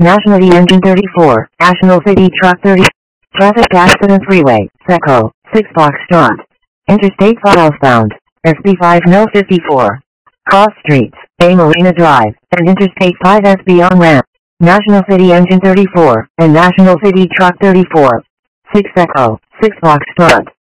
National City Engine 34, National City Truck 30, Traffic Accident Freeway, Seco, 6 Foxtrot, Interstate 5 southbound, SB 5 No 54, Cross Streets, A Marina Drive, and Interstate 5 SB on-ramp, National City Engine 34, and National City Truck 34, 6 Seco, 6 Foxtrot.